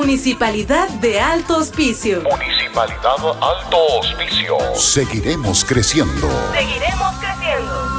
Municipalidad de Alto Hospicio. Municipalidad Alto Hospicio. Seguiremos creciendo. Seguiremos creciendo.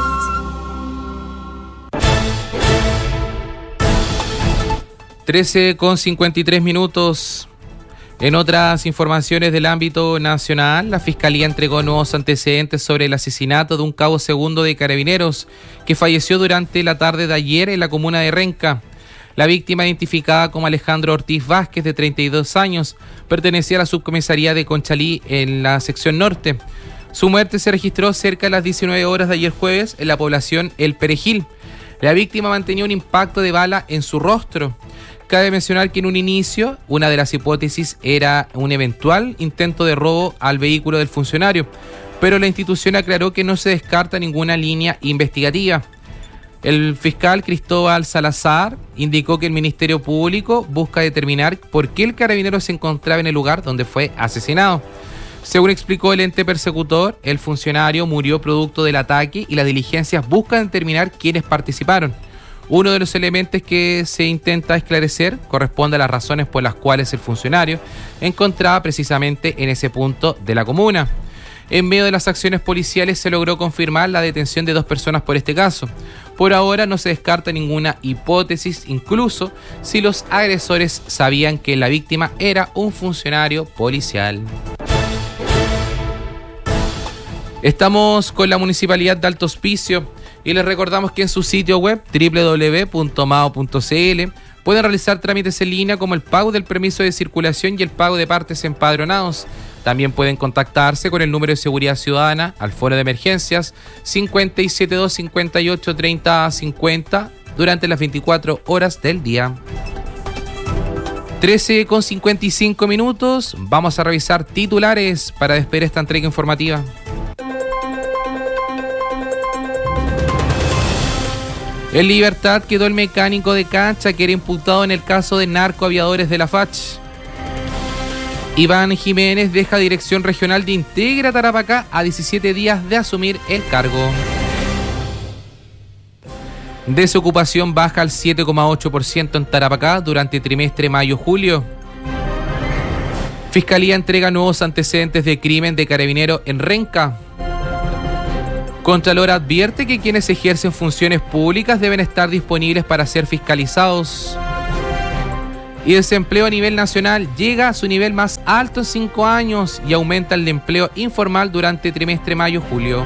(13:53). En otras informaciones del ámbito nacional, la Fiscalía entregó nuevos antecedentes sobre el asesinato de un cabo segundo de Carabineros que falleció durante la tarde de ayer en la comuna de Renca. La víctima, identificada como Alejandro Ortiz Vázquez, de 32 años, pertenecía a la subcomisaría de Conchalí en la sección norte. Su muerte se registró cerca de las 19 horas de ayer jueves en la población El Perejil. La víctima mantenía un impacto de bala en su rostro. Cabe mencionar que en un inicio, una de las hipótesis era un eventual intento de robo al vehículo del funcionario, pero la institución aclaró que no se descarta ninguna línea investigativa. El fiscal Cristóbal Salazar indicó que el Ministerio Público busca determinar por qué el carabinero se encontraba en el lugar donde fue asesinado. Según explicó el ente persecutor, el funcionario murió producto del ataque y las diligencias buscan determinar quiénes participaron. Uno de los elementos que se intenta esclarecer corresponde a las razones por las cuales el funcionario encontraba precisamente en ese punto de la comuna. En medio de las acciones policiales se logró confirmar la detención de 2 personas por este caso. Por ahora no se descarta ninguna hipótesis, incluso si los agresores sabían que la víctima era un funcionario policial. Estamos con la Municipalidad de Alto Hospicio y les recordamos que en su sitio web www.mao.cl pueden realizar trámites en línea como el pago del permiso de circulación y el pago de partes empadronados. También pueden contactarse con el número de seguridad ciudadana al foro de emergencias 572-58-30-50 durante las 24 horas del día. 13:55. Vamos a revisar titulares para despedir esta entrega informativa. En libertad quedó el mecánico de cancha que era imputado en el caso de narcoaviadores de la FACH. Iván Jiménez deja Dirección Regional de Integra Tarapacá a 17 días de asumir el cargo. Desocupación baja al 7,8% en Tarapacá durante el trimestre mayo-julio. Fiscalía entrega nuevos antecedentes de crimen de carabinero en Renca. Contralor advierte que quienes ejercen funciones públicas deben estar disponibles para ser fiscalizados. Y desempleo a nivel nacional llega a su nivel más alto en 5 años y aumenta el empleo informal durante el trimestre mayo-julio.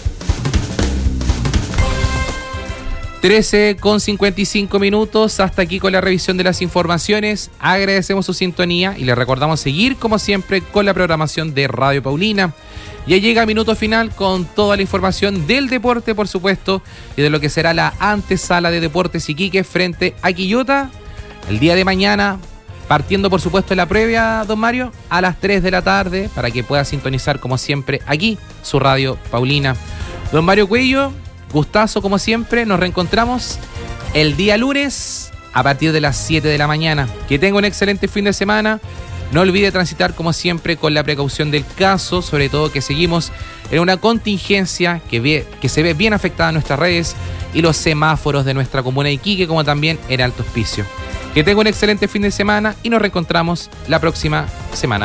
13:55. Hasta aquí con la revisión de las informaciones. Agradecemos su sintonía y les recordamos seguir, como siempre, con la programación de Radio Paulina. Ya llega minuto final con toda la información del deporte, por supuesto, y de lo que será la antesala de Deportes Iquique frente a Quillota el día de mañana, partiendo, por supuesto, en la previa, don Mario, a las 3 de la tarde, para que pueda sintonizar, como siempre, aquí, su Radio Paulina. Don Mario Cuello, gustazo, como siempre, nos reencontramos el día lunes a partir de las 7 de la mañana. Que tenga un excelente fin de semana. No olvide transitar, como siempre, con la precaución del caso, sobre todo que seguimos en una contingencia que se ve bien afectada en nuestras redes y los semáforos de nuestra comuna de Iquique, como también en Alto Hospicio. Que tenga un excelente fin de semana y nos reencontramos la próxima semana.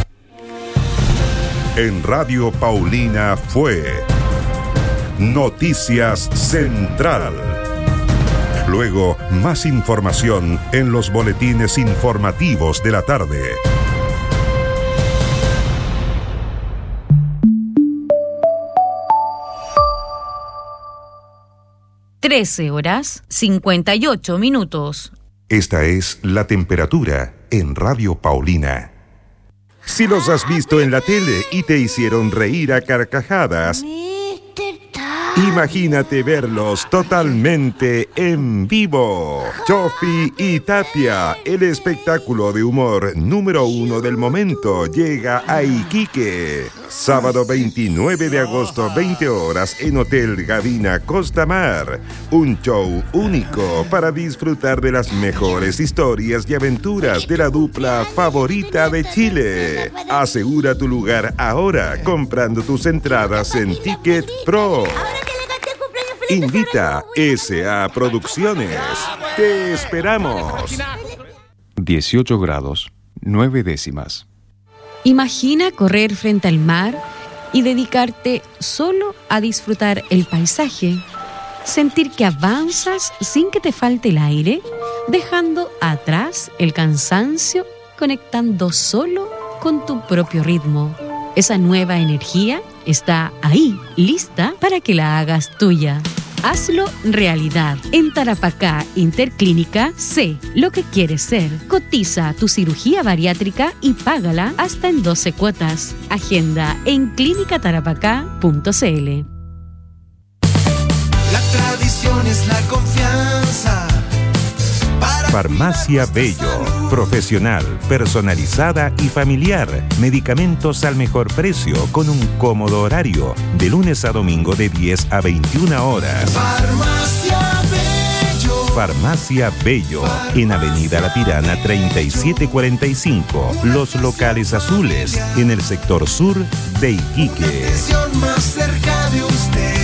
En Radio Paulina fue Noticias Central. Luego, más información en los boletines informativos de la tarde. 13:58. Esta es la temperatura en Radio Paulina. Si los has visto en la tele y te hicieron reír a carcajadas, imagínate verlos totalmente en vivo. Chofi y Tapia, el espectáculo de humor número 1 del momento, llega a Iquique. Sábado 29 de agosto, 20 horas, en Hotel Gavina Costa Mar. Un show único para disfrutar de las mejores historias y aventuras de la dupla favorita de Chile. Asegura tu lugar ahora comprando tus entradas en Ticket Pro. Invita S.A. Producciones. Te esperamos. 18 grados, 9 décimas. Imagina correr frente al mar y dedicarte solo a disfrutar el paisaje. Sentir que avanzas sin que te falte el aire, dejando atrás el cansancio, conectando solo con tu propio ritmo. Esa nueva energía está ahí, lista para que la hagas tuya. Hazlo realidad. En Tarapacá Interclínica, sé lo que quieres ser. Cotiza tu cirugía bariátrica y págala hasta en 12 cuotas. Agenda en clinicatarapacá.cl. La tradición es la confianza. Farmacia Bello, profesional, personalizada y familiar. Medicamentos al mejor precio con un cómodo horario, de lunes a domingo de 10 a 21 horas. Farmacia Bello. Farmacia Bello, en Avenida La Tirana 3745, Los Locales Azules, en el sector sur de Iquique. Atención más cerca de usted.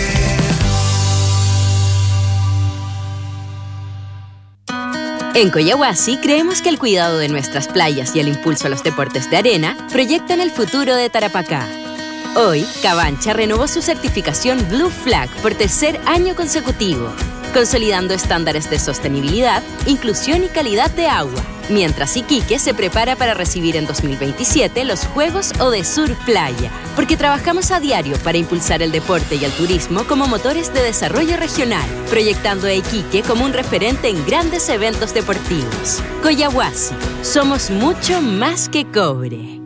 En Coyahuasi creemos que el cuidado de nuestras playas y el impulso a los deportes de arena proyectan el futuro de Tarapacá. Hoy, Cabancha renovó su certificación Blue Flag por tercer año consecutivo, consolidando estándares de sostenibilidad, inclusión y calidad de agua, mientras Iquique se prepara para recibir en 2027 los Juegos Odesur Playa, porque trabajamos a diario para impulsar el deporte y el turismo como motores de desarrollo regional, proyectando a Iquique como un referente en grandes eventos deportivos. Coyahuasi, somos mucho más que cobre.